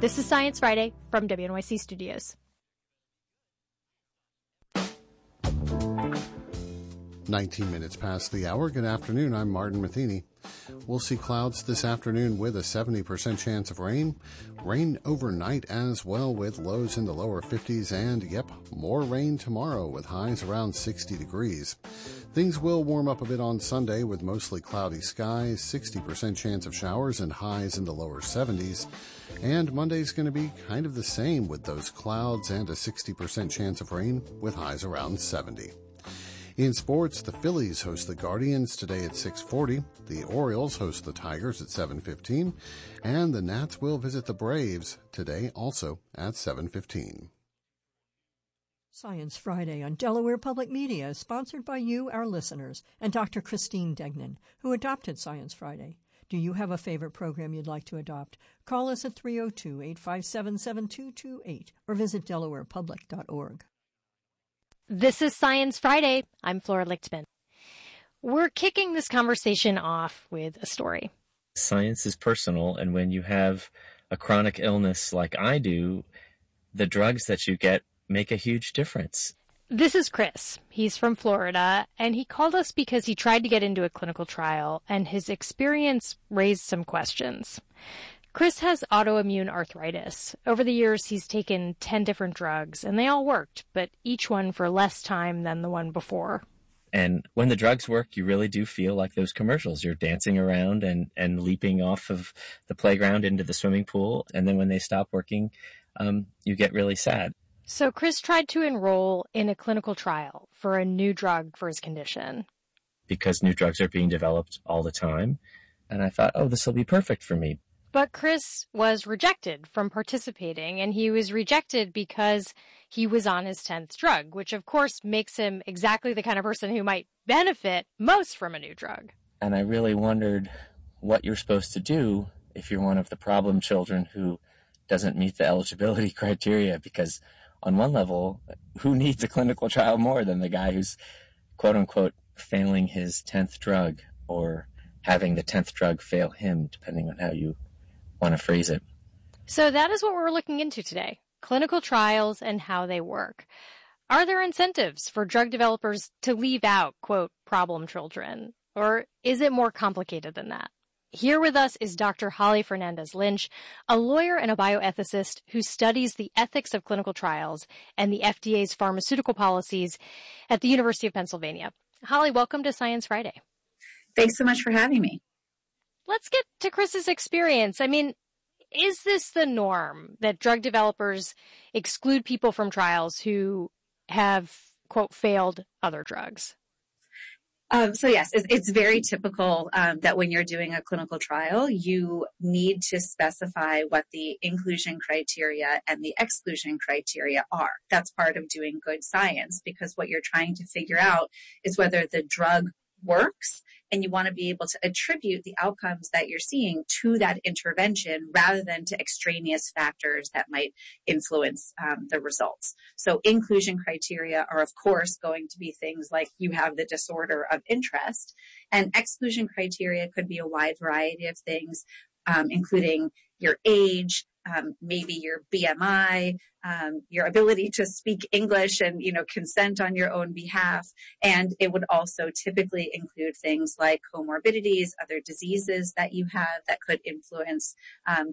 This is Science Friday from WNYC Studios. 19 minutes past the hour. Good afternoon. I'm Martin Matheny. We'll see clouds this afternoon with a 70% chance of rain. Rain overnight as well with lows in the lower 50s and, more rain tomorrow with highs around 60 degrees. Things will warm up a bit on Sunday with mostly cloudy skies, 60% chance of showers and highs in the lower 70s. And Monday's going to be kind of the same with those clouds and a 60% chance of rain with highs around 70. In sports, the Phillies host the Guardians today at 6:40. The Orioles host the Tigers at 7:15. And the Nats will visit the Braves today also at 7:15. Science Friday on Delaware Public Media is sponsored by you, our listeners, and Dr. Christine Degnan, who adopted Science Friday. Do you have a favorite program you'd like to adopt? Call us at 302-857-7228 or visit delawarepublic.org. This is Science Friday. I'm Flora Lichtman. We're kicking this conversation off with a story. Science is personal, and when you have a chronic illness like I do, the drugs that you get make a huge difference. This is Chris. He's from Florida, and he called us because he tried to get into a clinical trial, and his experience raised some questions. Chris has autoimmune arthritis. Over the years, he's taken 10 different drugs, and they all worked, but each one for less time than the one before. And when the drugs work, you really do feel like those commercials. You're dancing around and leaping off of the playground into the swimming pool. And then when they stop working, you get really sad. So Chris tried to enroll in a clinical trial for a new drug for his condition. Because new drugs are being developed all the time. And I thought, this will be perfect for me. But Chris was rejected from participating, and he was rejected because he was on his 10th drug, which of course makes him exactly the kind of person who might benefit most from a new drug. And I really wondered what you're supposed to do if you're one of the problem children who doesn't meet the eligibility criteria, because on one level, who needs a clinical trial more than the guy who's quote unquote failing his 10th drug or having the 10th drug fail him, depending on how you want to phrase it. So that is what we're looking into today, clinical trials and how they work. Are there incentives for drug developers to leave out, quote, problem children? Or is it more complicated than that? Here with us is Dr. Holly Fernandez-Lynch, a lawyer and a bioethicist who studies the ethics of clinical trials and the FDA's pharmaceutical policies at the University of Pennsylvania. Holly, welcome to Science Friday. Thanks so much for having me. Let's get to Chris's experience. I mean, is this the norm that drug developers exclude people from trials who have, quote, failed other drugs? So yes, it's very typical that when you're doing a clinical trial, you need to specify what the inclusion criteria and the exclusion criteria are. That's part of doing good science, because what you're trying to figure out is whether the drug works, and you want to be able to attribute the outcomes that you're seeing to that intervention rather than to extraneous factors that might influence the results. So inclusion criteria are, of course, going to be things like you have the disorder of interest, and exclusion criteria could be a wide variety of things, including your age, maybe your BMI, your ability to speak English and, consent on your own behalf. And it would also typically include things like comorbidities, other diseases that you have that could influence